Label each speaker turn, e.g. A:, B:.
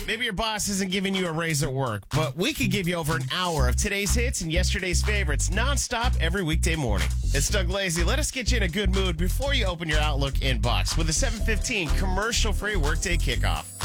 A: Maybe your boss isn't giving you a raise at work, but we could give you over an hour of today's hits and yesterday's favorites nonstop every weekday morning. It's Doug Lazy. Let us get you in a good mood before you open your Outlook inbox with a 7:15 commercial-free workday kickoff.